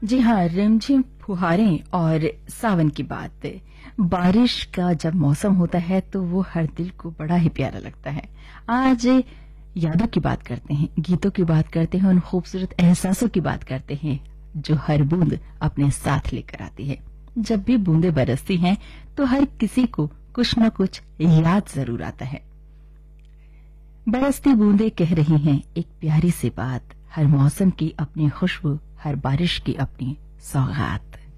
जी हाँ, रिमझिम फुहारें और सावन की बात। बारिश का जब मौसम होता है तो वो हर दिल को बड़ा ही प्यारा लगता है। आज यादों की बात करते हैं, गीतों की बात करते हैं, उन खूबसूरत एहसासों की बात करते हैं जो हर बूंद अपने साथ लेकर आती है। जब भी बूंदें बरसती हैं तो हर किसी को कुछ न कुछ याद जरूर आता है। बरसती बूंदें कह रही हैं एक प्यारी सी बात, हर मौसम की अपनी खुशबू, हर बारिश की अपनी सौगात।